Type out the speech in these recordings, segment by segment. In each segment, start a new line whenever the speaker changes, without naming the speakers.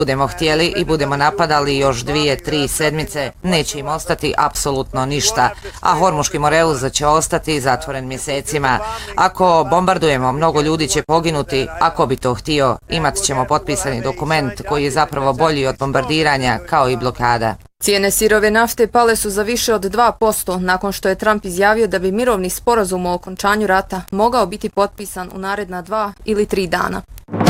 Budemo htjeli i budemo napadali još 2-3 sedmice, neće im ostati apsolutno ništa, a Hormuški Moreuz će ostati zatvoren mjesecima. Ako bombardujemo, mnogo ljudi će poginuti, ako bi to htio, imat ćemo potpisani dokument koji je zapravo bolji od bombardiranja kao i blokada.
Cijene sirove nafte pale su za više od 2% nakon što je Trump izjavio da bi mirovni sporazum o okončanju rata mogao biti potpisan u naredna 2 ili 3 dana.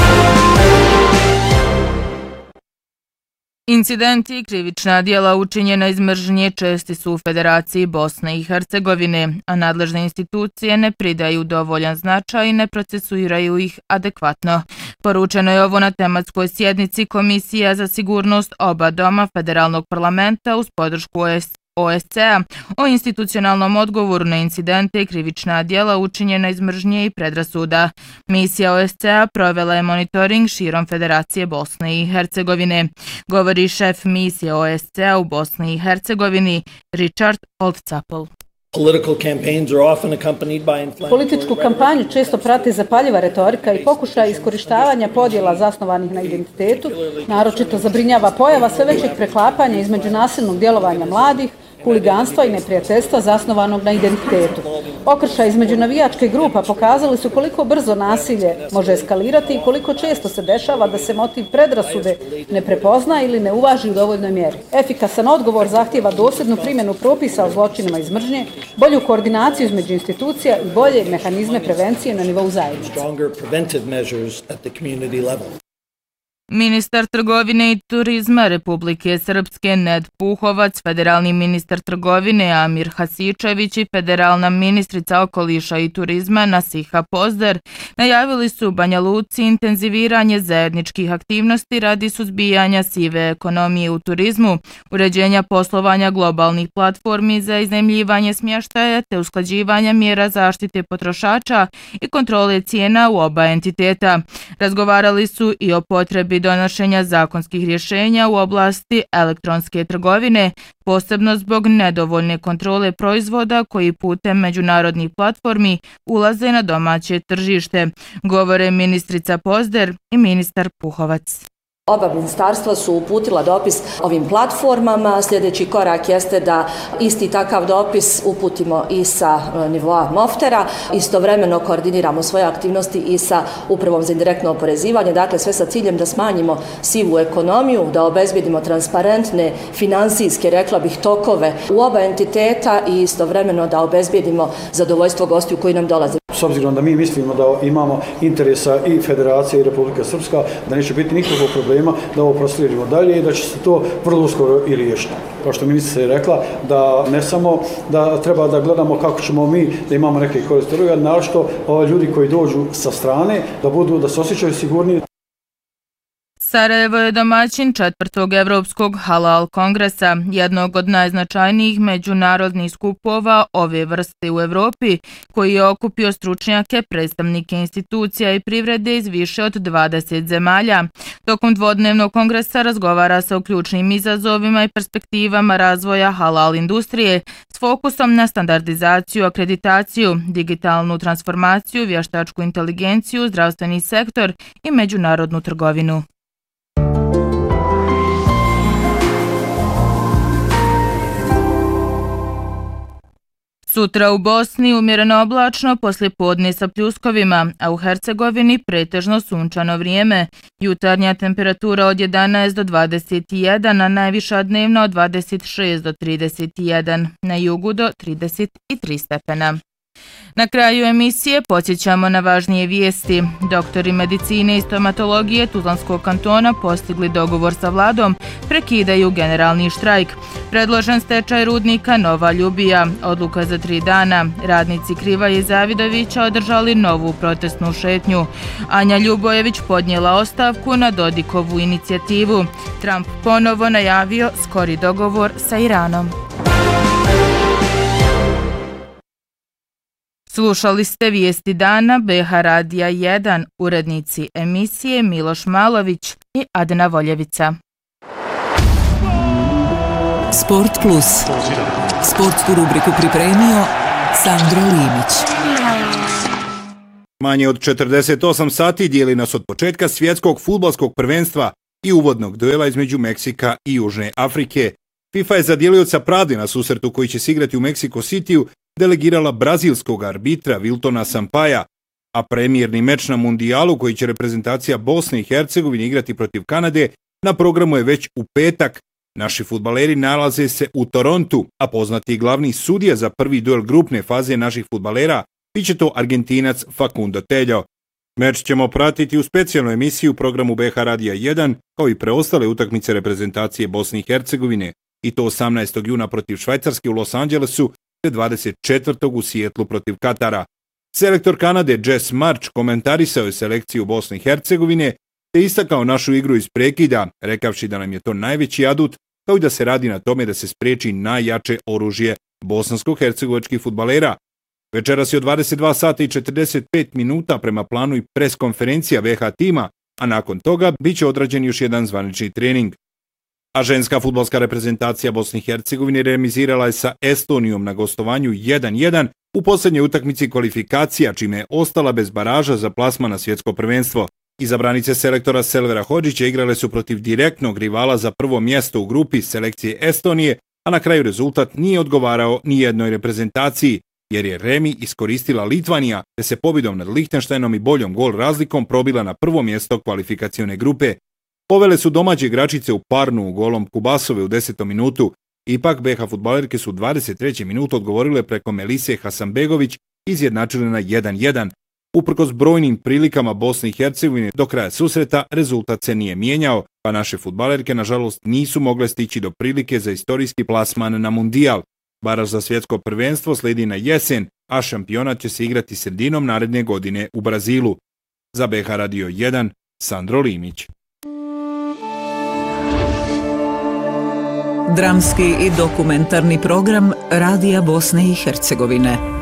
Incidenti i krivična djela učinjena iz mržnje česti su u Federaciji Bosne i Hercegovine, a nadležne institucije ne pridaju dovoljan značaj i ne procesuiraju ih adekvatno. Poručeno je ovo na tematskoj sjednici Komisija za sigurnost oba doma Federalnog parlamenta uz podršku OSCE-a o institucionalnom odgovoru na incidente i krivična djela učinjena iz mržnje i predrasuda. Misija OSCE-a provela je monitoring širom Federacije Bosne i Hercegovine. Govori šef misije OSCE-a u Bosni i Hercegovini Richard Holtzapel.
Političku kampanju često prati zapaljiva retorika i pokušaj iskorištavanja podjela zasnovanih na identitetu, naročito zabrinjava pojava sve većih preklapanja između nasilnog djelovanja mladih, huliganstva i neprijateljstva zasnovanog na identitetu. Okršaj između navijačke grupa pokazali su koliko brzo nasilje može eskalirati i koliko često se dešava da se motiv predrasude ne prepozna ili ne uvaži u dovoljnoj mjeri. Efikasan odgovor zahtijeva dosljednu primjenu propisa o zločinima iz mržnje, bolju koordinaciju između institucija i bolje mehanizme prevencije na nivou zajednice.
Ministar trgovine i turizma Republike Srpske Ned Puhovac, federalni ministar trgovine Amir Hasičević i federalna ministrica okoliša i turizma Nasiha Pozder najavili su u Banja Luci intenziviranje zajedničkih aktivnosti radi suzbijanja sive ekonomije u turizmu, uređenja poslovanja globalnih platformi za iznajmljivanje smještaja te usklađivanja mjera zaštite potrošača i kontrole cijena u oba entiteta. Razgovarali su i o potrebi donošenja zakonskih rješenja u oblasti elektronske trgovine, posebno zbog nedovoljne kontrole proizvoda koji putem međunarodnih platformi ulaze na domaće tržište, govore ministrica Pozder i ministar Puhovac.
Oba ministarstva su uputila dopis ovim platformama. Sljedeći korak jeste da isti takav dopis uputimo i sa nivoa Moftera. Istovremeno koordiniramo svoje aktivnosti i sa Upravom za indirektno oporezivanje. Dakle, sve sa ciljem da smanjimo sivu ekonomiju, da obezbedimo transparentne finansijske, rekla bih, tokove u oba entiteta i istovremeno da obezbedimo zadovoljstvo gostiju koji nam dolaze.
S obzirom da mi mislimo da imamo interesa i Federacija i Republika Srpska, da neće biti nikakvog problema da ovo proslijedimo dalje i da će se to vrlo uskoro i riješiti. Kao što ministrica je rekla, da ne samo da treba da gledamo kako ćemo mi da imamo neke koriste, naročito ljudi koji dođu sa strane, da se osjećaju sigurniji.
Sarajevo je domaćin 4. Evropskog halal kongresa, jednog od najznačajnijih međunarodnih skupova ove vrste u Evropi, koji je okupio stručnjake, predstavnike institucija i privrede iz više od 20 zemalja. Tokom dvodnevnog kongresa razgovara se o ključnim izazovima i perspektivama razvoja halal industrije s fokusom na standardizaciju, akreditaciju, digitalnu transformaciju, vještačku inteligenciju, zdravstveni sektor i međunarodnu trgovinu. Sutra u Bosni umjereno oblačno, poslijepodne sa pljuskovima, a u Hercegovini pretežno sunčano vrijeme. Jutarnja temperatura od 11 do 21, a najviša dnevna od 26 do 31, na jugu do 33 stepena. Na kraju emisije podsjećamo na važnije vijesti. Doktori medicine i stomatologije Tuzlanskog kantona postigli dogovor sa vladom, prekidaju generalni štrajk. Predložen stečaj rudnika Nova Ljubija, odluka za 3 dana. Radnici Krivaje i Zavidovića održali novu protestnu šetnju. Anja Ljubojević podnijela ostavku na Dodikovu inicijativu. Trump ponovo najavio skori dogovor sa Iranom. Slušali ste vijesti dana BH Radija 1, urednici emisije Miloš Malović i Adena Voljevica.
Sport Plus. Sportsku rubriku pripremio Sandro Limić.
Manje od 48 sati dijeli nas od početka svjetskog fudbalskog prvenstva. i uvodnog duela između Meksika i Južne Afrike. FIFA je za djelioca pravde na susretu koji će se igrati u Mexico Cityu delegirala brazilskog arbitra Wiltona Sampaia, a premijerni meč na mundijalu koji će reprezentacija Bosne i Hercegovine igrati protiv Kanade na programu je već u petak. Naši fudbaleri nalaze se u Torontu, a poznati glavni sudija za prvi duel grupne faze naših fudbalera biće to Argentinac Facundo Tello. Meč ćemo pratiti u specijalnoj emisiji u programu BH Radija 1, kao i preostale utakmice reprezentacije Bosne i Hercegovine, i to 18. juna protiv Švajcarske u Los Angelesu, te 24. u Sijetlu protiv Katara. Selektor Kanade Jess March komentarisao je selekciju Bosne i Hercegovine, te istakao našu igru iz prekida, rekavši da nam je to najveći adut, kao i da se radi na tome da se spreči najjače oružje bosansko-hercegovačkih fudbalera. Večeras je od 22 sata i 45 minuta prema planu i preskonferencija VH tima, a nakon toga biće odrađen još jedan zvanični trening. A ženska fudbalska reprezentacija Bosne i Hercegovine remizirala je sa Estonijom na gostovanju 1-1 u posljednjoj utakmici kvalifikacija, čime je ostala bez baraža za plasman na svjetsko prvenstvo. Izabranice selektora Selvera Hodžića igrale su protiv direktnog rivala za prvo mjesto u grupi selekcije Estonije, a na kraju rezultat nije odgovarao ni jednoj reprezentaciji, jer je remi iskoristila Litvanija, te se pobjedom nad Lihtenštajnom i boljom gol razlikom probila na prvo mjesto kvalifikacione grupe. Povele su domaće igračice u parnu golom Kubasove u 10. minutu, ipak BH fudbalerke su u 23. minutu odgovorile preko Melise Hasanbegović i izjednačile na 1-1. Uprkos brojnim prilikama Bosne i Hercegovine do kraja susreta, rezultat se nije mijenjao, pa naše fudbalerke nažalost nisu mogle stići do prilike za istorijski plasman na mundijal. Baraž za svjetsko prvenstvo slijedi na jesen, a šampionat će se igrati sredinom naredne godine u Brazilu. Za BH Radio 1, Sandro Limić.
Dramski i dokumentarni program Radija Bosne i Hercegovine.